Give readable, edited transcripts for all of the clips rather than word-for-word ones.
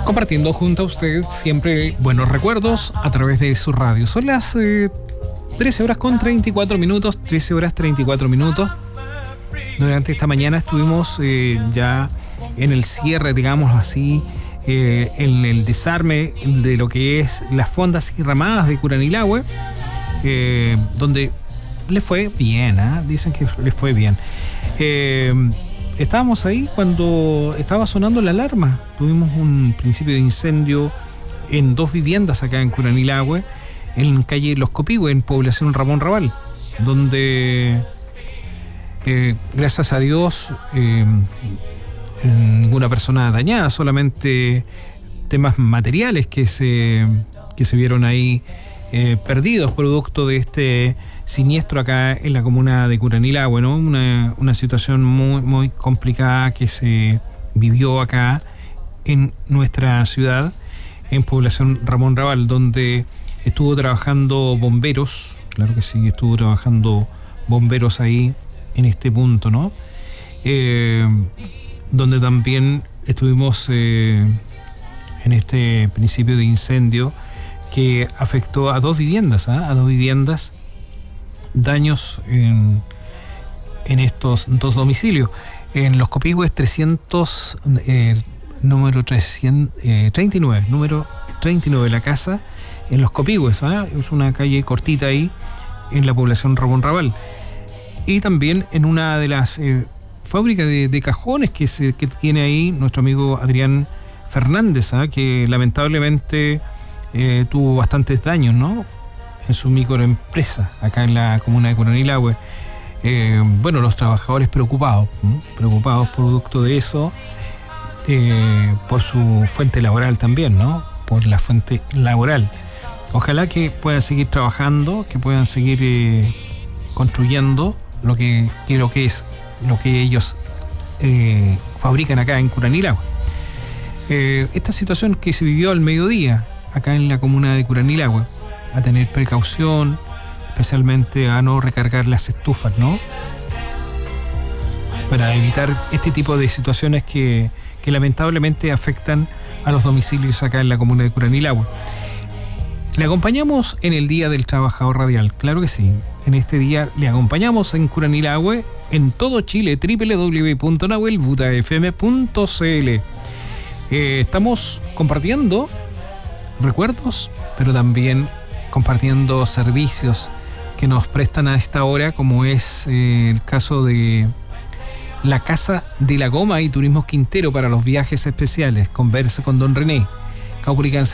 compartiendo junto a usted siempre buenos recuerdos a través de su radio. Son las 13 horas con 34 minutos, 13 horas 34 minutos. Durante esta mañana estuvimos ya en el cierre, digamos así, en el desarme de lo que es las fondas y ramadas de Curanilahue, donde le fue bien, dicen que le fue bien. Estábamos ahí cuando estaba sonando la alarma. Tuvimos un principio de incendio en 2 viviendas acá en Curanilahue, en calle Los Copihue, en población Ramón Raval, donde gracias a Dios ninguna persona dañada, solamente temas materiales que se vieron ahí perdidos producto de este siniestro acá en la comuna de Curanilahue, ¿no? Una situación muy, muy complicada que se vivió acá en nuestra ciudad, en población Ramón Raval, donde estuvo trabajando bomberos, claro que sí, estuvo trabajando bomberos ahí en este punto, ¿no? Donde también estuvimos en este principio de incendio que afectó a 2 viviendas, a 2 viviendas, daños en estos 2 domicilios. En Los Copihues 300, número 339, número 39 la casa, en Los Copihues, es una calle cortita ahí, en la población Ramón Raval. Y también en una de las fábricas de cajones que tiene ahí nuestro amigo Adrián Fernández, que lamentablemente tuvo bastantes daños, ¿no?, en su microempresa acá en la comuna de Curanilahue. Bueno, los trabajadores preocupados producto de eso, por su fuente laboral también, ¿no?, por la fuente laboral. Ojalá que puedan seguir trabajando, que puedan seguir construyendo lo que ellos fabrican acá en Curanilahue. Esta situación que se vivió al mediodía acá en la comuna de Curanilahue, a tener precaución, especialmente a no recargar las estufas, ¿no?, para evitar este tipo de situaciones que lamentablemente afectan a los domicilios acá en la comuna de Curanilahue. Le acompañamos en el Día del Trabajador Radial, claro que sí. En este día le acompañamos en Curanilahue, en todo Chile, www.nahuelbutafm.cl. Estamos compartiendo recuerdos, pero también compartiendo servicios que nos prestan a esta hora, como es el caso de la Casa de la Goma y Turismo Quintero para los viajes especiales. Converse con don René, Caupolicán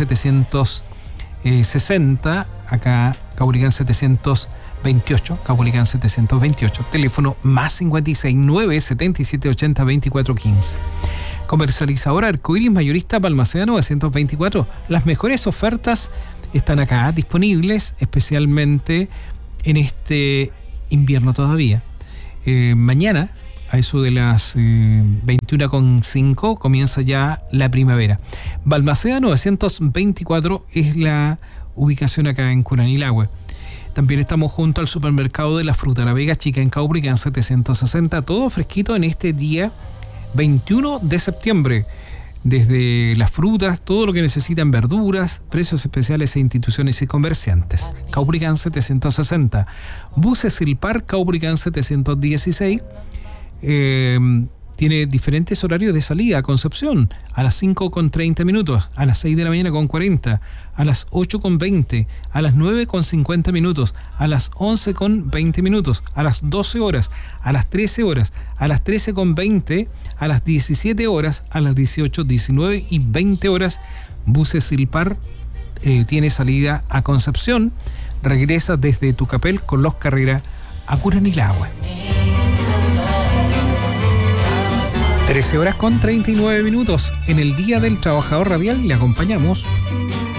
760, acá Caupolicán 728, Caupolicán 728, teléfono más 569 7780 2415. Comercializadora Arcoiris Mayorista Balmaceda 924. Las mejores ofertas están acá disponibles, especialmente en este invierno todavía. Mañana, a eso de las 21:05, comienza ya la primavera. Balmaceda 924 es la ubicación acá en Curanilahue. También estamos junto al supermercado de la fruta La Vega Chica en Caupolicán 760. Todo fresquito en este día 21 de septiembre. Desde las frutas, todo lo que necesitan, verduras, precios especiales e instituciones y comerciantes. Caupolicán 760. Buses Silpar Caupolicán 716. Tiene diferentes horarios de salida a Concepción: a las 5:30, a las 6 de la mañana con 40, a las 8:20, a las 9:50, a las 11:20, a las 12 horas, a las 13 horas, a las 13:20, a las 17 horas, a las 18, 19 y 20 horas. Buses Silpar tiene salida a Concepción. Regresa desde Tucapel con los Carrera a Curanilahue. 13 horas con 39 minutos. En el Día del Trabajador Radial le acompañamos